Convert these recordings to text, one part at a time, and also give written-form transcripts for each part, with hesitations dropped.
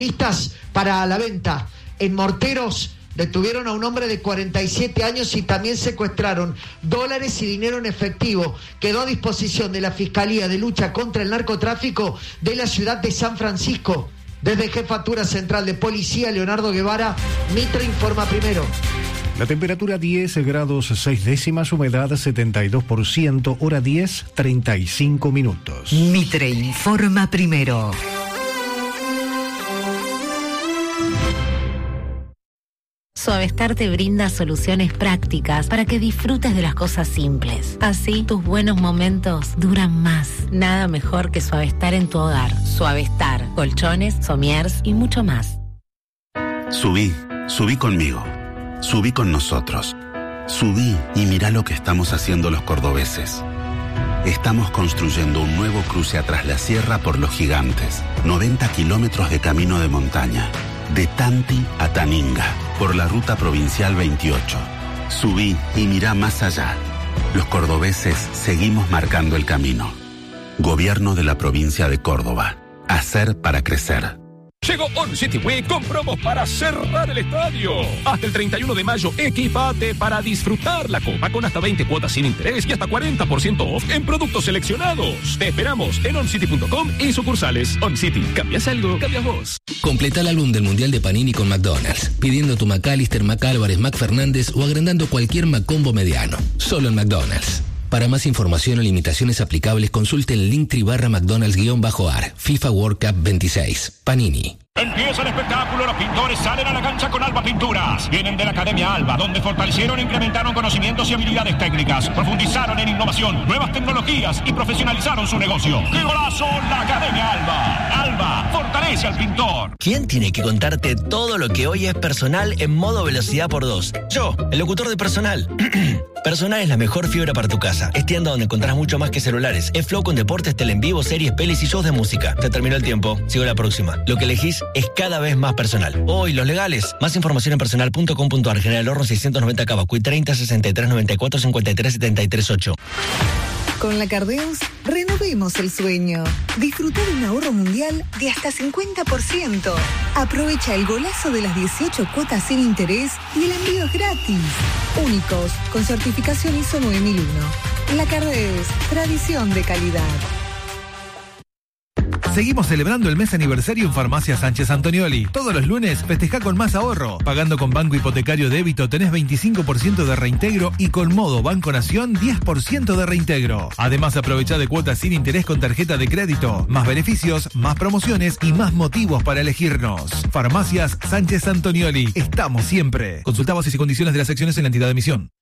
Listas para la venta. En Morteros detuvieron a un hombre de 47 años y también secuestraron dólares y dinero en efectivo. Quedó a disposición de la Fiscalía de Lucha contra el Narcotráfico de la ciudad de San Francisco. Desde Jefatura Central de Policía, Leonardo Guevara, Mitre informa primero. La temperatura 10 grados 6 décimas, humedad 72%, hora 10, 35 minutos. Mitre informa primero. Suavestar te brinda soluciones prácticas para que disfrutes de las cosas simples. Así, tus buenos momentos duran más. Nada mejor que Suavestar en tu hogar. Suavestar, colchones, somiers y mucho más. Subí conmigo. Subí con nosotros. Subí y mirá lo que estamos haciendo los cordobeses. Estamos construyendo un nuevo cruce atrás la sierra por Los Gigantes. 90 kilómetros de camino de montaña. De Tanti a Taninga, por la ruta provincial 28. Subí y mirá más allá. Los cordobeses seguimos marcando el camino. Gobierno de la provincia de Córdoba. Hacer para crecer. Llegó On City Week con promos para cerrar el estadio. Hasta el 31 de mayo, equipate para disfrutar la Copa con hasta 20 cuotas sin interés y hasta 40% off en productos seleccionados. Te esperamos en oncity.com y sucursales. On City, ¿cambias algo? Cambias vos. Completa el álbum del Mundial de Panini con McDonald's, pidiendo tu McAllister, McAlvarez, McFernández o agrandando cualquier McCombo mediano. Solo en McDonald's. Para más información o limitaciones aplicables, consulte el Linktree /McDonald's-AR. FIFA World Cup 26. Panini. Empieza el espectáculo, los pintores salen a la cancha con Alba Pinturas. Vienen de la Academia Alba, donde fortalecieron e incrementaron conocimientos y habilidades técnicas, profundizaron en innovación, nuevas tecnologías y profesionalizaron su negocio. ¡Qué golazo! La Academia Alba. Alba fortalece al pintor. ¿Quién tiene que contarte todo lo que hoy es Personal en modo velocidad por 2? Yo, el locutor de Personal. Personal es la mejor fibra para tu casa. Es tienda donde encontrás mucho más que celulares. Es flow con deportes, tele en vivo, series, pelis y shows de música. Se terminó el tiempo. Sigo la próxima. Lo que elegís es cada vez más personal. Hoy, los legales. Más información en personal.com.ar. General Horno 690 Cavacuy 30 63 94 53 73 8. Con la Cardeus, renovemos el sueño. Disfruta de un ahorro mundial de hasta 50%. Aprovecha el golazo de las 18 cuotas sin interés y el envío es gratis. Únicos, con certificación ISO 9001. La Cardeus, tradición de calidad. Seguimos celebrando el mes aniversario en Farmacia Sánchez Antonioli. Todos los lunes festeja con más ahorro. Pagando con Banco Hipotecario Débito tenés 25% de reintegro y con Modo Banco Nación 10% de reintegro. Además, aprovecha de cuotas sin interés con tarjeta de crédito. Más beneficios, más promociones y más motivos para elegirnos. Farmacias Sánchez Antonioli. Estamos siempre. Consulta bases y condiciones de las secciones en la entidad de emisión.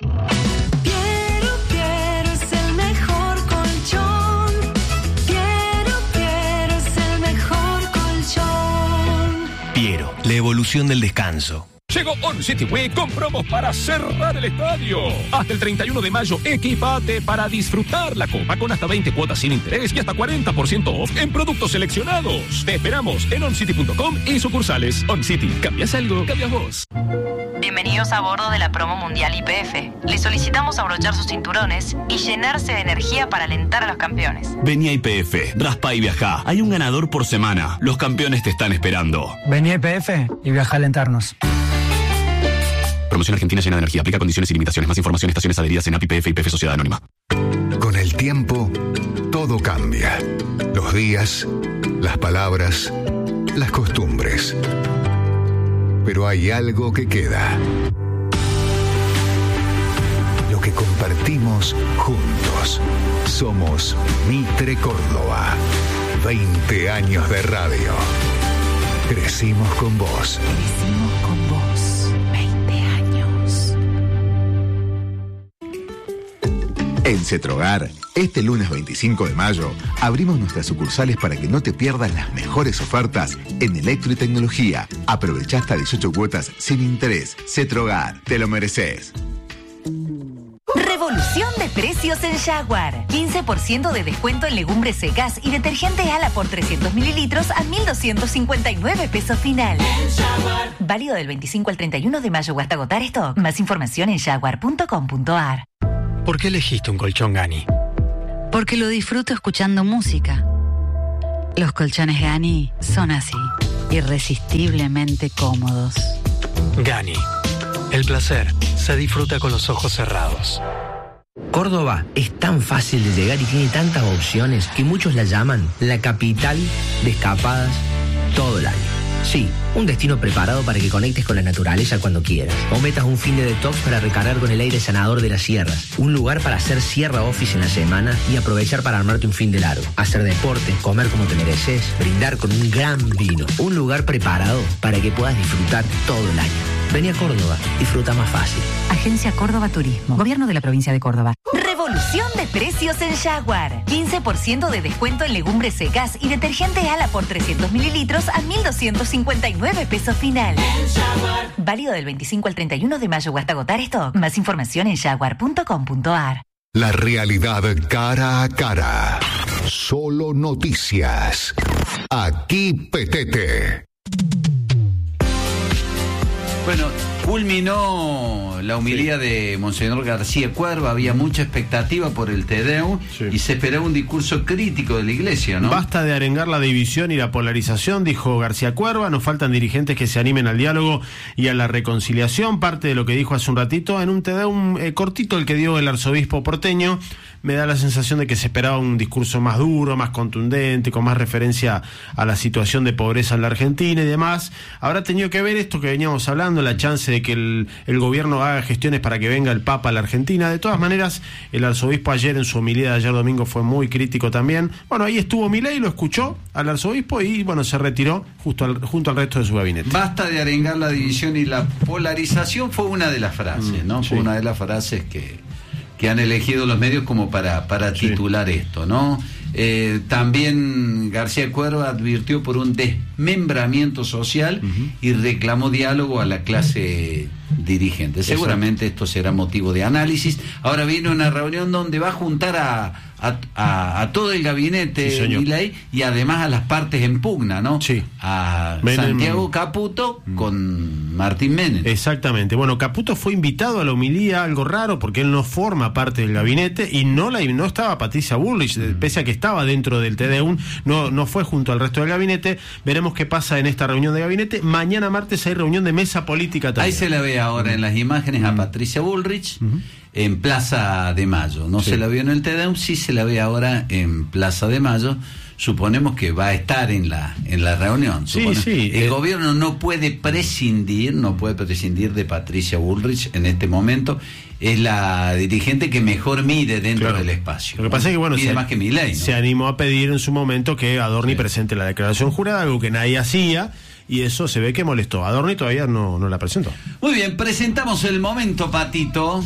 Piero, la evolución del descanso. Llegó On City Week con promos para cerrar el estadio. Hasta el 31 de mayo, equipate para disfrutar la Copa con hasta 20 cuotas sin interés y hasta 40% off en productos seleccionados. Te esperamos en oncity.com y sucursales. On City, ¿cambias algo? Cambias vos. Bienvenidos a bordo de la promo mundial YPF. Les solicitamos abrochar sus cinturones y llenarse de energía para alentar a los campeones. Vení a YPF, raspa y viajá. Hay un ganador por semana. Los campeones te están esperando. Vení a YPF y viaja a alentarnos. Promoción Argentina llena de energía. Aplica condiciones y limitaciones. Más información, estaciones adheridas en API, YPF y YPF Sociedad Anónima. Con el tiempo, todo cambia. Los días, las palabras, las costumbres. Pero hay algo que queda. Lo que compartimos juntos. Somos Mitre Córdoba. 20 años de radio. Crecimos con vos. Crecimos con vos. 20 años. En Cetrogar, este lunes 25 de mayo, abrimos nuestras sucursales para que no te pierdas las mejores ofertas en electro y tecnología. Aprovecha hasta 18 cuotas sin interés. Cetrogar, te lo mereces. Revolución de precios en Jaguar. 15% de descuento en legumbres secas y detergente Ala por 300 mililitros a 1.259 pesos final. Válido del 25 al 31 de mayo o hasta agotar stock. Más información en jaguar.com.ar. ¿Por qué elegiste un colchón Gani? Porque lo disfruto escuchando música. Los colchones Gani son así. irresistiblemente cómodos. Gani. El placer se disfruta con los ojos cerrados. Córdoba es tan fácil de llegar y tiene tantas opciones que muchos la llaman la capital de escapadas todo el año. Sí, un destino preparado para que conectes con la naturaleza cuando quieras. O metas un fin de detox para recargar con el aire sanador de las sierras. Un lugar para hacer sierra office en la semana y aprovechar para armarte un fin de largo. Hacer deporte, comer como te mereces, brindar con un gran vino. Un lugar preparado para que puedas disfrutar todo el año. Vení a Córdoba, disfruta más fácil. Agencia Córdoba Turismo, Gobierno de la Provincia de Córdoba. Revolución de precios en Jaguar. 15% de descuento en legumbres secas y detergente Ala por 300 mililitros a 1.259 pesos final. Válido del 25 al 31 de mayo o hasta agotar stock. Más información en jaguar.com.ar. La realidad cara a cara. Solo noticias. Aquí Petete. Bueno, culminó la homilía de Monseñor García Cuerva, había mucha expectativa por el Te Deum y se esperaba un discurso crítico de la Iglesia, ¿no? Basta de arengar la división y la polarización, dijo García Cuerva, nos faltan dirigentes que se animen al diálogo y a la reconciliación, parte de lo que dijo hace un ratito en un Te Deum cortito el que dio el arzobispo porteño. Me da la sensación de que se esperaba un discurso más duro, más contundente, con más referencia a la situación de pobreza en la Argentina y demás. Habrá tenido que ver esto que veníamos hablando, la chance de que el gobierno haga gestiones para que venga el Papa a la Argentina. De todas maneras, el arzobispo ayer en su homilía de ayer domingo fue muy crítico también. Bueno, ahí estuvo Milei, lo escuchó al arzobispo y bueno, se retiró junto al resto de su gabinete. Basta de arengar la división y la polarización fue una de las frases, ¿no? Fue una de las frases que han elegido los medios como para titular esto, ¿no? También García Cuerva advirtió por un desmembramiento social y reclamó diálogo a la clase dirigente. Seguramente esto será motivo de análisis. Ahora viene una reunión donde va a juntar a todo el gabinete Milei y además a las partes en pugna, ¿no? Sí. A Santiago Caputo con Martín Menem. Exactamente. Bueno, Caputo fue invitado a la homilía, algo raro porque él no forma parte del gabinete y no estaba Patricia Bullrich, pese a que estaba dentro del Te Deum, no fue junto al resto del gabinete. Veremos qué pasa en esta reunión de gabinete. Mañana martes hay reunión de mesa política también. Ahí se la ve ahora en las imágenes a Patricia Bullrich en Plaza de Mayo. No se la vio en el Te Deum, sí se la ve ahora en Plaza de Mayo. Suponemos que va a estar en la reunión. El gobierno no puede prescindir de Patricia Bullrich en este momento. Es la dirigente que mejor mide dentro del espacio. Lo que pasa es que bueno, más que Milei, ¿no? Se animó a pedir en su momento que Adorni presente la declaración jurada, algo que nadie hacía, y eso se ve que molestó. Adorni todavía no la presentó. Muy bien, presentamos el momento, Patito.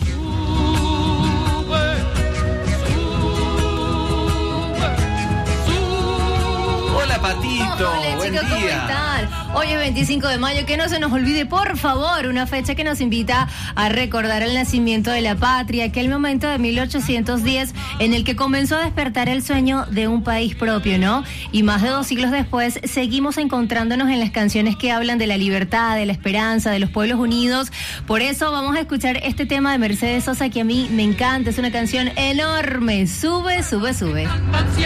Hola, Patito. Hola, buen chicos, día. ¿cómo están? Hoy es 25 de mayo, que no se nos olvide, por favor, una fecha que nos invita a recordar el nacimiento de la patria, aquel momento de 1810 en el que comenzó a despertar el sueño de un país propio, ¿no? Y más de 2 siglos después, seguimos encontrándonos en las canciones que hablan de la libertad, de la esperanza, de los pueblos unidos. Por eso vamos a escuchar este tema de Mercedes Sosa, que a mí me encanta, es una canción enorme. Sube, sube, sube.